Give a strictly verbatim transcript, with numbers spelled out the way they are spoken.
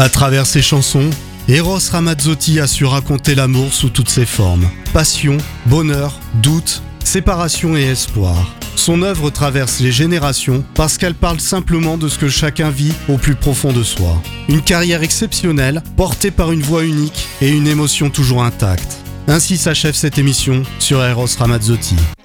À travers ses chansons, Eros Ramazzotti a su raconter l'amour sous toutes ses formes. Passion, bonheur, doute, séparation et espoir. Son œuvre traverse les générations parce qu'elle parle simplement de ce que chacun vit au plus profond de soi. Une carrière exceptionnelle, portée par une voix unique et une émotion toujours intacte. Ainsi s'achève cette émission sur Eros Ramazzotti.